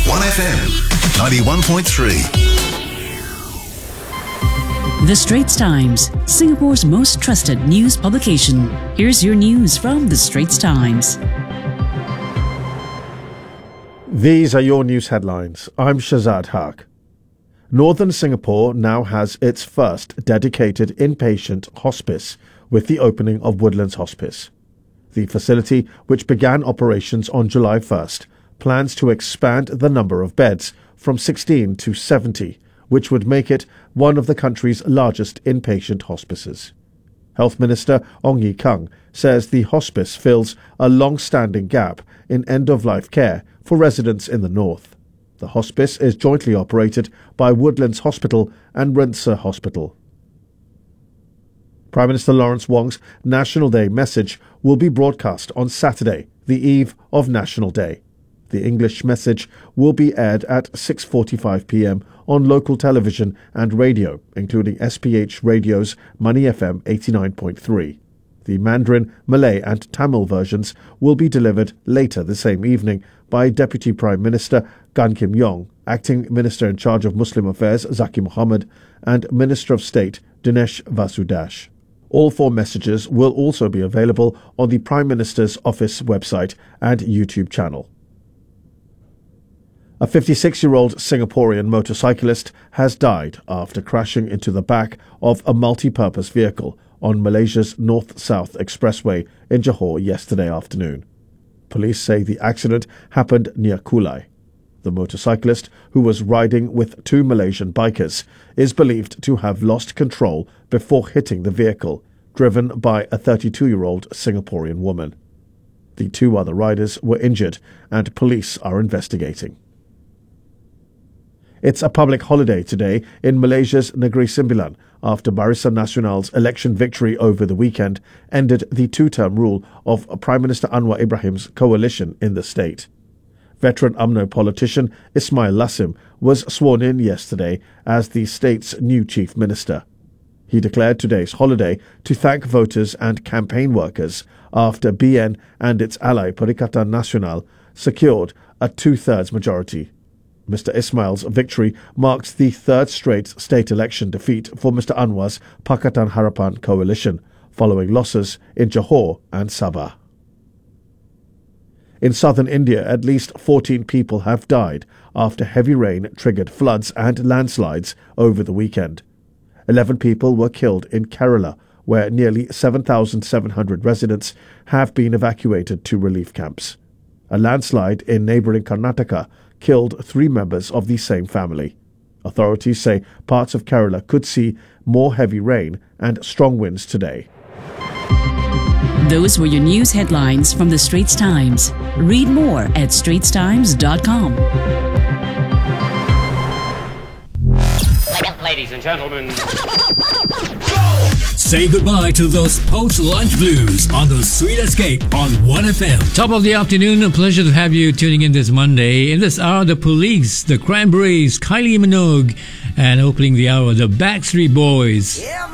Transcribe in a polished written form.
1FM 91.3. The Straits Times, Singapore's most trusted news publication. Here's your news from The Straits Times. These are your news headlines. I'm Shazad Haq. Northern Singapore now has its first dedicated inpatient hospice with the opening of Woodlands Hospice. The facility, which began operations on July 1st, plans to expand the number of beds from 16 to 70, which would make it one of the country's largest inpatient hospices. Health Minister Ong Ye Kung says the hospice fills a long-standing gap in end-of-life care for residents in the north. The hospice is jointly operated by Woodlands Hospital and Rinsa Hospital. Prime Minister Lawrence Wong's National Day message will be broadcast on Saturday, the eve of National Day. The English message will be aired at 6:45 p.m. on local television and radio, including SPH Radio's Money FM 89.3. The Mandarin, Malay and Tamil versions will be delivered later the same evening by Deputy Prime Minister Gan Kim Yong, Acting Minister in charge of Muslim Affairs Zaki Mohammed, and Minister of State Dinesh Vasudash. All four messages will also be available on the Prime Minister's Office website and YouTube channel. A 56-year-old Singaporean motorcyclist has died after crashing into the back of a multi-purpose vehicle on Malaysia's North-South Expressway in Johor yesterday afternoon. Police say the accident happened near Kulai. The motorcyclist, who was riding with two Malaysian bikers, is believed to have lost control before hitting the vehicle, driven by a 32-year-old Singaporean woman. The two other riders were injured and police are investigating. It's a public holiday today in Malaysia's Negeri Sembilan after Barisan Nasional's election victory over the weekend ended the two-term rule of Prime Minister Anwar Ibrahim's coalition in the state. Veteran UMNO politician Ismail Lassim was sworn in yesterday as the state's new chief minister. He declared today's holiday to thank voters and campaign workers after BN and its ally Perikatan Nasional secured a two-thirds majority. Mr. Ismail's victory marks the third straight state election defeat for Mr. Anwar's Pakatan Harapan coalition, following losses in Johor and Sabah. In southern India, at least 14 people have died after heavy rain triggered floods and landslides over the weekend. 11 people were killed in Kerala, where nearly 7,700 residents have been evacuated to relief camps. A landslide in neighbouring Karnataka killed 3 members of the same family. Authorities say parts of Kerala could see more heavy rain and strong winds today. Those were your news headlines from The Straits Times. Read more at straitstimes.com. Ladies and gentlemen, say goodbye to those post-lunch blues on the Sweet Escape on 1FM. Top of the afternoon, a pleasure to have you tuning in this Monday. In this hour, the Police, the Cranberries, Kylie Minogue, and opening the hour, the Backstreet Boys. Yeah,